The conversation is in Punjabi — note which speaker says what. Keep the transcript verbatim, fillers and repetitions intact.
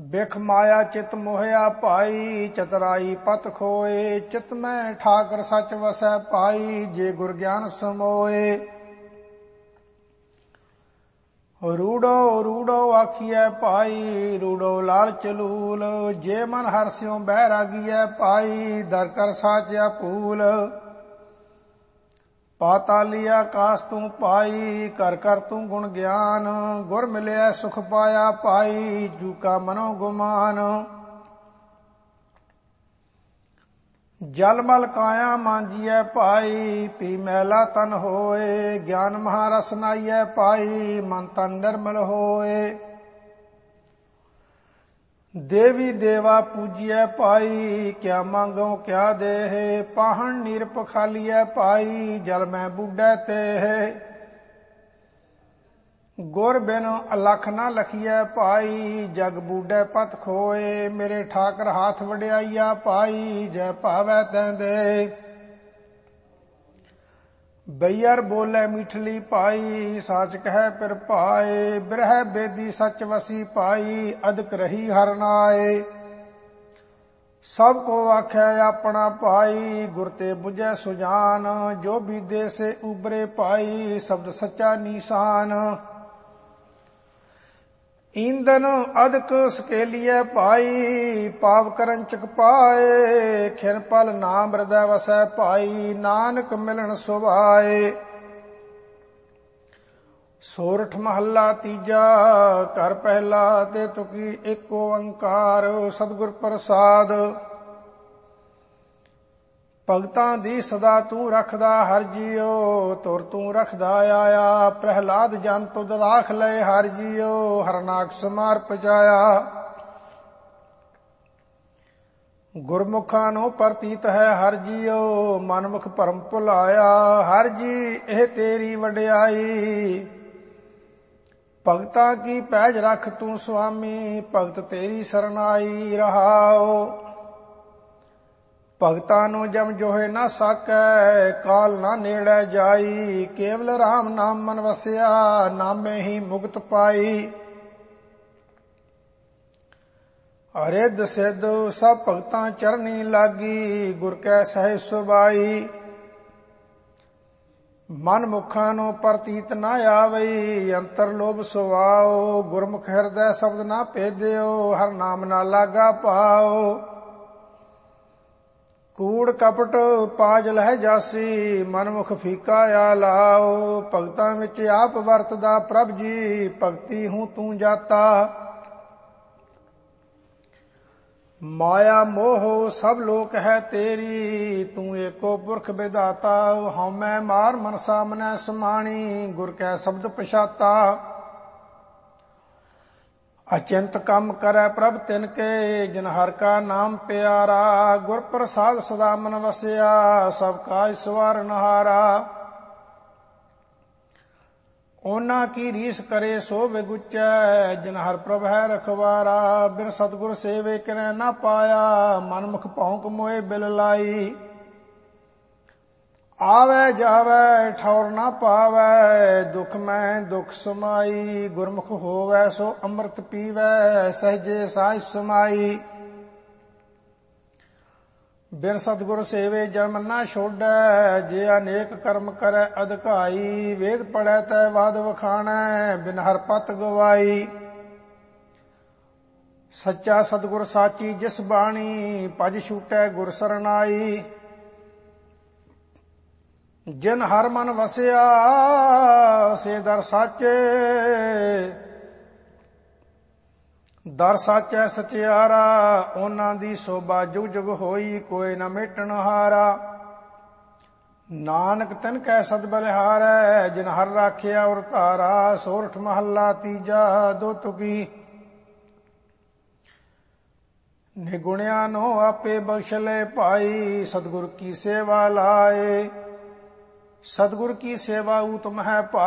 Speaker 1: ਬਿਖ ਮਾਇਆ ਚਿਤ ਮੋਹਿਆ ਭਾਈ, ਚਤਰਾਈ ਪਤ ਖੋਏ। ਚਿਤ ਮੈਂ ਠਾਕਰ ਸਚ ਵਸੈ ਪਾਈ, ਜੇ ਗੁਰ ਗਿਆਨ ਸਮੋਏ। ਰੂੜੋ ਰੂੜੋ ਆਖੀਐ ਭਾਈ, ਰੂੜੋ ਲਾਲਚ ਲੂਲ। ਜੇ ਮਨ ਹਰਿ ਸਿਉ ਬੈਰਾਗੀਐ ਪਾਈ, ਦਰ ਕਰ ਸਾਚਿਆ ਭੂਲ। ਪਾਤਾਲੀ ਆਕਾਸ ਤੂੰ ਪਾਈ, ਕਰ ਕਰ ਤੂੰ ਗੁਣ ਗਿਆਨ। ਗੁਰ ਮਿਲਿਆ ਸੁਖ ਪਾਇਆ ਭਾਈ, ਜੂਕਾ ਮਨੋ ਗੁਮਾਨ। ਜਲ ਮਲ ਕਾਇਆ ਮਾਂਜੀਐ ਭਾਈ, ਪੀ ਮੈਲਾ ਤਨ ਹੋਏ। ਗਿਆਨ ਮਹਾਰਸ ਨਾਈਐ ਭਾਈ, ਮਨ ਤਨ ਨਿਰਮਲ ਹੋਏ। ਦੇਵੀ ਦੇਵਾ ਪੂਜੀਐ ਭਾਈ, ਕਿਆ ਮੰਗੋ ਕਿਆ ਦੇਹ। ਪਾਹਣ ਨੀਰਪ ਖਾਲੀਐ ਭਾਈ, ਜਲ ਮੈਂ ਬੁੱਢੈ ਤੇਹ। ਗੁਰ ਬਿਨ ਅਲਖ ਨਾ ਲਖੀਐ ਭਾਈ, ਜਗ ਬੂਢੈ ਪਤ ਖੋਏ। ਮੇਰੇ ਠਾਕਰ ਹਾਥ ਵਡਿਆਈਆ ਭਾਈ, ਜੈ ਭਾਵੈ ਤੈਂ ਦੇ। ਬਈਅਰ ਬੋਲੇ ਮੀਠਲੀ ਭਾਈ, ਸਾਚ ਕਹਿ ਪਿਰ ਭਾਏ। ਬਿਰਹਿ ਬੇਦੀ ਸਚ ਵਸੀ ਭਾਈ, ਅਦਕ ਰਹੀ ਹਰਿ ਨਾਏ। ਸਭ ਕੋ ਆਖਿਆ ਆਪਣਾ ਭਾਈ, ਗੁਰ ਤੇ ਬੁਝੈ ਸੁਜਾਨ। ਜੋ ਬੀਦੇ ਸੇ ਉਬਰੇ ਭਾਈ, ਸ਼ਬਦ ਸੱਚਾ ਨੀਸਾਨ। ਈਂਦਨ ਅਦਕ ਸਕੇਲੀਐ ਭਾਈ, ਪਾਪ ਕਰਨ ਚਕ ਪਾਏ। ਖਿਨ ਪਲ ਨਾਮ ਹਿਰਦੈ ਵਸੈ ਭਾਈ, ਨਾਨਕ ਮਿਲਣ ਸੁਭਾਏ। ਸੋਰਠ ਮਹੱਲਾ ਤੀਜਾ, ਘਰ ਪਹਿਲਾ ਤੇ ਤੁਕੀ ਏਕ ਓੰਕਾਰ। ਸਤਿਗੁਰ ਪ੍ਰਸਾਦ। ਭਗਤਾਂ ਦੀ ਸਦਾ ਤੂੰ ਰੱਖਦਾ ਹਰਿ ਜੀਓ, ਤੁਰ ਤੂੰ ਰੱਖਦਾ ਆਇਆ। ਪ੍ਰਹਿਲਾਦ ਜਨ ਤੁਧ ਰਾਖ ਲਏ ਹਰਿ ਜੀਓ, ਹਰਨਾਕ ਸਮਾਰ ਪਜਾਇਆ। ਗੁਰਮੁਖਾਂ ਨੂੰ ਪ੍ਰਤੀਤ ਹੈ ਹਰਿ ਜੀਓ, ਮਨਮੁਖ ਭਰਮ ਭੁਲਾਇਆ। ਹਰਿ ਜੀ ਇਹ ਤੇਰੀ ਵਡਿਆਈ, ਭਗਤਾਂ ਕੀ ਪੈਜ ਰੱਖ ਤੂੰ ਸੁਆਮੀ। ਭਗਤ ਤੇਰੀ ਸਰਨਾਈ ਰਹਾਓ। ਭਗਤਾਂ ਨੂੰ ਜਮ ਜੋਹੇ ਨਾ ਸਾਕੈ, ਕਾਲ ਨਾ ਨੇੜੇ ਜਾਈ। ਕੇਵਲ ਰਾਮ ਨਾਮ ਮਨ ਵਸਿਆ, ਨਾਮੇ ਹੀ ਮੁਕਤ ਪਾਈ। ਅਰਿੱਧ ਸਿੱਧ ਸਭ ਭਗਤਾਂ ਚਰਨੀ ਲਾਗੀ, ਗੁਰ ਕੈ ਸਹਿ ਸੁਭਾਈ। ਮਨ ਮੁਖਾਂ ਨੂੰ ਪ੍ਰਤੀਤ ਨਾ ਆਵਈ, ਅੰਤਰ ਲੋਭ ਸੁਆਓ। ਗੁਰਮੁਖ ਹਿਰਦੈ ਸ਼ਬਦ ਨਾ ਭੇਦਿਓ, ਹਰ ਨਾਮ ਨਾ ਲਾਗਾ ਪਾਓ। ਕੂੜ ਕਪਟ ਪਾਜ ਲਹਿ ਜਾਸੀ, ਮਨਮੁਖ ਫੀਕਾ ਆ ਲਾਓ। ਭਗਤਾਂ ਵਿੱਚ ਆਪ ਵਰਤਦਾ ਪ੍ਰਭ ਜੀ, ਭਗਤੀ ਹੂੰ ਤੂੰ ਜਾਤਾ। ਮਾਇਆ ਮੋਹ ਸਭ ਲੋਕ ਹੈ ਤੇਰੀ, ਤੂੰ ਏਕੋ ਪੁਰਖ ਵਿਧਾਤਾ। ਹਉਮੈ ਮਾਰ ਮਨ ਸਾਮਨੈ ਸਮਾਣੀ, ਗੁਰ ਕੈ ਸ਼ਬਦ ਪਛਾਤਾ। ਅਚਿੰਤ ਕੰਮ ਕਰੈ ਪ੍ਰਭ ਤਿਨ ਕੇ, ਜਿਨ ਹਰਿ ਕਾ ਨਾਮ ਪਿਆਰਾ। ਗੁਰ ਪ੍ਰਸਾਦ ਸਦਾ ਮਨ ਵਸਿਆ, ਸਭ ਕਾਜ ਸਵਾਰਨ ਹਾਰਾ। ਉਹਨਾਂ ਕੀ ਰੀਸ ਕਰੇ ਸੋ ਵਿਗੁਚੈ, ਜਿਨ ਹਰਿ ਪ੍ਰਭ ਹੈ ਰਖਵਾਰਾ। ਬਿਨ ਸਤਿਗੁਰ ਸੇਵੇ ਕਿਨੈ ਨਾ ਪਾਇਆ, ਮਨਮੁਖ ਭੌਂਕ ਮੋਏ ਬਿਲ ਲਾਈ। ਆਵੈ ਜਾਵੈ ਠੌਰ ਨਾ ਪਾਵੈ, ਦੁਖ ਮੈਂ ਦੁਖ ਸਮਾਈ। ਗੁਰਮੁਖ ਹੋਵੈ ਸੋ ਅੰਮ੍ਰਿਤ ਪੀਵੈ, ਸਹਿਜੇ ਸਾਝ ਸਮਾਈ। ਬਿਨ ਸਤਿਗੁਰ ਸੇਵੇ ਜਨਮ ਨਾ ਛੋਡੈ, ਜੇ ਅਨੇਕ ਕਰਮ ਕਰੈ ਅਧਿਕਾਈ। ਵੇਦ ਪੜੈ ਤੈ ਵਾਦ ਵਖਾਣੈ, ਬਿਨ ਹਰਿ ਪਤ ਗਵਾਈ। ਸੱਚਾ ਸਤਿਗੁਰ ਸਾਚੀ ਜਿਸ ਬਾਣੀ, ਭਜ ਛੂਟੈ ਗੁਰ ਸਰਨਾਈ। ਜਿਨ ਹਰਿ ਮਨ ਵਸਿਆ ਸੇ ਦਰ ਸਾਚੇ, ਦਰ ਸਾਚੈ ਸਚਿਆਰਾ। ਉਹਨਾਂ ਦੀ ਸੋਭਾ ਜੁਗ ਜੁਗ ਹੋਈ, ਕੋਈ ਨਾ ਮੇਟਣ ਹਾਰਾ। ਨਾਨਕ ਤਿਨ ਕੈ ਸਦ ਬਲਿਹਾਰੈ, ਜਿਨ ਹਰਿ ਰਾਖਿਆ ਔਰ ਧਾਰਾ। ਸੋਰਠ ਮਹੱਲਾ ਤੀਜਾ, ਦੋ ਤੁਕੀ। ਨਿਗੁਣਿਆਂ ਨੂੰ ਆਪੇ ਬਖਸ਼ ਲੈ ਭਾਈ, ਸਤਿਗੁਰ ਕੀ ਸੇਵਾ ਲਾਏ। ਸਤਿਗੁਰ ਕੀ ਸੇਵਾ ਊਤਮ ਹੈ ਭਾਈ।